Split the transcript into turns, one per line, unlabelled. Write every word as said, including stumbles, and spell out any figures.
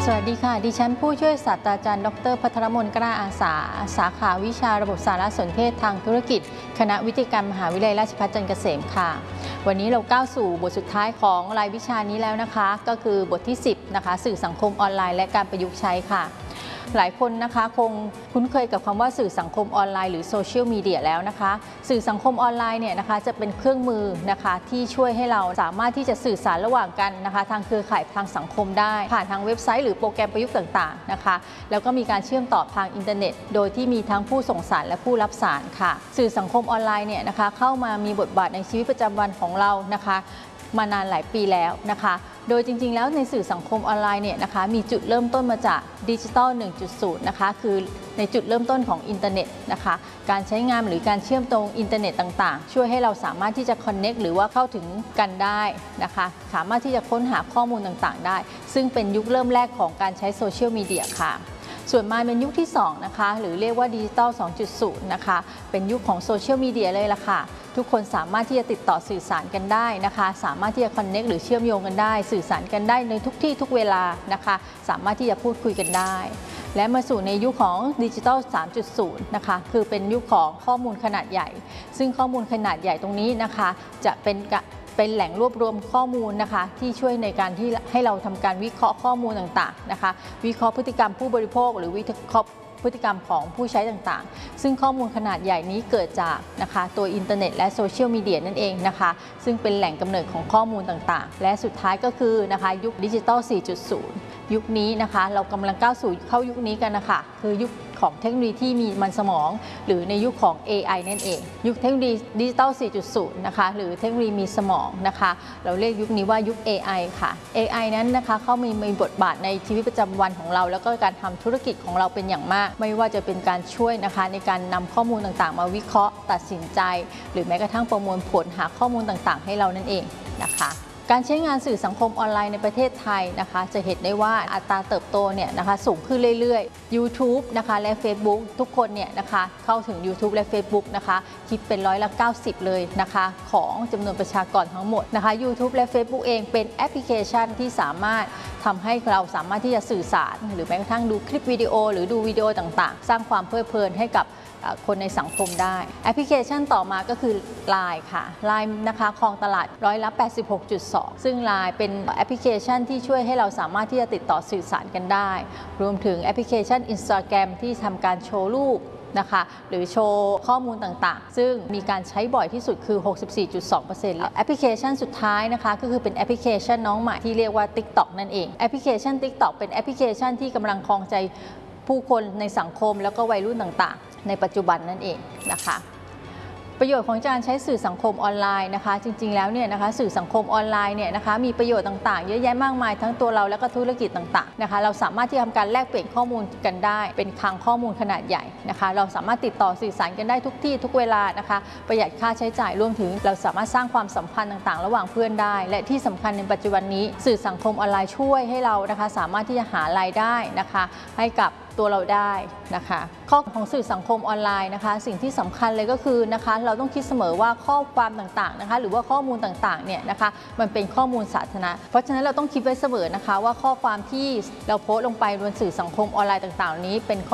สวัสดีค่ะดิฉันผู้ช่วยศาสตราจารย์ดรภัทรมนกล้าอาสาสาขาวิชาระบบสารสนเทศทางธุรกิจคณะวิทยาการมหาวิทยาลัยราชภัฏจันทร์เกษมค่ะวันนี้เราก้าวสู่บทสุดท้ายของรายวิชานี้แล้วนะคะก็คือบทที่สิบนะคะสื่อสังคมออนไลน์และการประยุกต์ใช้ค่ะหลายคนนะคะคงคุ้นเคยกับคำว่าสื่อสังคมออนไลน์หรือโซเชียลมีเดียแล้วนะคะสื่อสังคมออนไลน์เนี่ยนะคะจะเป็นเครื่องมือนะคะที่ช่วยให้เราสามารถที่จะสื่อสารระหว่างกันนะคะทางเครือข่ายทางสังคมได้ผ่านทางเว็บไซต์หรือโปรแกรมประยุกต์ต่างๆนะคะแล้วก็มีการเชื่อมต่อทางอินเทอร์เน็ตโดยที่มีทั้งผู้ส่งสารและผู้รับสารค่ะสื่อสังคมออนไลน์เนี่ยนะคะเข้ามามีบทบาทในชีวิตประจำวันของเรานะคะมานานหลายปีแล้วนะคะโดยจริงๆแล้วในสื่อสังคมออนไลน์เนี่ยนะคะมีจุดเริ่มต้นมาจากดิจิทัล หนึ่งจุดศูนย์ นะคะคือในจุดเริ่มต้นของอินเทอร์เน็ตนะคะการใช้งานหรือการเชื่อมโยงอินเทอร์เน็ตต่างๆช่วยให้เราสามารถที่จะคอนเน็กหรือว่าเข้าถึงกันได้นะคะสามารถที่จะค้นหาข้อมูลต่างๆได้ซึ่งเป็นยุคเริ่มแรกของการใช้โซเชียลมีเดียค่ะส่วนมาเป็นยุคที่สองนะคะหรือเรียกว่าดิจิทัล สองจุดศูนย์ นะคะเป็นยุคของโซเชียลมีเดียเลยล่ะค่ะทุกคนสามารถที่จะติดต่อสื่อสารกันได้นะคะสามารถที่จะคอนเน็กหรือเชื่อมโยงกันได้สื่อสารกันได้ในทุกที่ทุกเวลานะคะสามารถที่จะพูดคุยกันได้และมาสู่ในยุคของดิจิทัล สามจุดศูนย์ นะคะคือเป็นยุคของข้อมูลขนาดใหญ่ซึ่งข้อมูลขนาดใหญ่ตรงนี้นะคะจะเป็นเป็นแหล่งรวบรวมข้อมูลนะคะที่ช่วยในการที่ให้เราทำการวิเคราะห์ข้อมูลต่างๆนะคะวิเคราะห์พฤติกรรมผู้บริโภคหรือวิเคราะห์พฤติกรรมของผู้ใช้ต่างๆซึ่งข้อมูลขนาดใหญ่นี้เกิดจากนะคะตัวอินเทอร์เน็ตและโซเชียลมีเดียนั่นเองนะคะซึ่งเป็นแหล่งกำเนิดของข้อมูลต่างๆและสุดท้ายก็คือนะคะยุคดิจิทัล สี่จุดศูนย์ ยุคนี้นะคะเรากำลังก้าวสู่เข้ายุคนี้กันนะคะคือยุคของเทคโนโลยีที่มีมันสมองหรือในยุคของ เอ ไอ นั่นเองยุคเทคโนโลยีดิจิทัล สี่จุดศูนย์ นะคะหรือเทคโนโลยีมีสมองนะคะเราเรียกยุคนี้ว่ายุค เอ ไอ ค่ะ เอ ไอ นั้นนะคะเขามีมีบทบาทในชีวิตประจำวันของเราแล้วก็การทำธุรกิจของเราเป็นอย่างมากไม่ว่าจะเป็นการช่วยนะคะในการนำข้อมูลต่างๆมาวิเคราะห์ตัดสินใจหรือแม้กระทั่งประมวลผลหาข้อมูลต่างๆให้เรานั่นเองนะคะการใช้งานสื่อสังคมออนไลน์ในประเทศไทยนะคะจะเห็นได้ว่าอัตราเติบโตเนี่ยนะคะสูงขึ้นเรื่อยๆ YouTube นะคะและ Facebook ทุกคนเนี่ยนะคะเข้าถึง YouTube และ Facebook นะคะคิดเป็นร้อยละเก้าสิบเลยนะคะของจำนวนประชากรทั้งหมดนะคะ YouTube และ Facebook เองเป็นแอปพลิเคชันที่สามารถทำให้เราสามารถที่จะสื่อสารหรือแม้กระทั่งดูคลิปวิดีโอหรือดูวิดีโอต่างๆสร้างความเพลิดเพลินให้กับคนในสังคมได้แอปพลิเคชันต่อมาก็คือ ไลน์ ค่ะ ไลน์ นะคะครองตลาดร้อยละ แปดสิบหกจุดสอง ซึ่ง ไลน์ เป็นแอปพลิเคชันที่ช่วยให้เราสามารถที่จะติดต่อสื่อสารกันได้รวมถึงแอปพลิเคชัน Instagram ที่ทำการโชว์รูปนะคะหรือโชว์ข้อมูลต่างๆซึ่งมีการใช้บ่อยที่สุดคือ หกสิบสี่จุดสองเปอร์เซ็นต์ แอปพลิเคชันสุดท้ายนะคะก็คือเป็นแอปพลิเคชันน้องใหม่ที่เรียกว่า TikTok นั่นเองแอปพลิเคชัน TikTok เป็นแอปพลิเคชันที่กำลังครองใจผู้คนในสังคมแล้วก็วัยรุ่นต่างๆในปัจจุบันนั่นเองนะคะประโยชน์ของการใช้สื่อสังคมออนไลน์นะคะจริงๆแล้วเนี่ยนะคะสื่อสังคมออนไลน์เนี่ยนะคะมีประโยชน์ต่างๆเยอะแยะมากมายทั้งตัวเราและก็ธุรกิจต่างๆนะคะเราสามารถที่จะทำการแลกเปลี่ยนข้อมูลกันได้เป็นคลังข้อมูลขนาดใหญ่นะคะเราสามารถติดต่อสื่อสารกันได้ทุกที่ทุกเวลานะคะประหยัดค่าใช้จ่ายรวมถึงเราสามารถสร้างความสัมพันธ์ต่างๆระหว่างเพื่อนได้และที่สำคัญในปัจจุบันนี้สื่อสังคมออนไลน์ช่วยให้เรานะคะสามารถที่จะหารายได้นะคะให้กับตัวเราได้นะคะข้อของสื่อสังคมออนไลน์นะคะสิ่งที่สำคัญเลยก็คือนะคะเราต้องคิดเสมอว่าข้อความต่างๆนะคะหรือว่าข้อมูลต่างๆเนี่ยนะคะมันเป็นข้อมูลสาธารณะเพราะฉะนั้นเราต้องคิดไว้เสมอนะคะว่าข้อความที่เราโพสต์ลงไปบนสื่อสังคมออนไลน์ต่างๆนี้เป็น